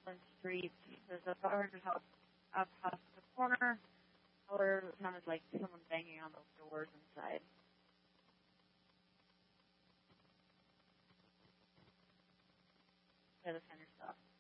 Street. There's a 500 house up house at the corner. Or sounded like someone banging on those doors inside. Yeah, this kind of stuff.